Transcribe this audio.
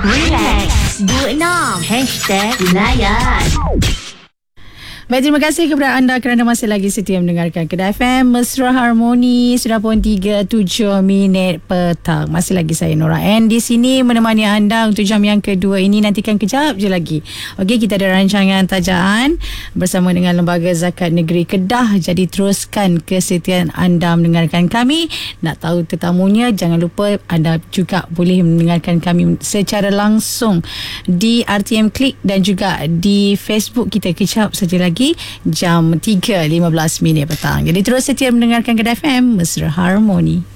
Relax, #Layan. Baik, terima kasih kepada anda kerana masih lagi setia mendengarkan Kedah FM. Mesra Harmoni sudah pun 37 minit petang. Masih lagi saya Nora N di sini menemani anda untuk jam yang kedua ini. Nantikan kejap je lagi. Okey, kita ada rancangan tajaan bersama dengan Lembaga Zakat Negeri Kedah. Jadi teruskan kesetiaan anda mendengarkan kami. Nak tahu tetamunya, jangan lupa anda juga boleh mendengarkan kami secara langsung di RTM Klik dan juga di Facebook kita. Kejap saja lagi jam 3.15 petang. Jadi terus setia mendengarkan Kedah FM, Mesra Harmoni.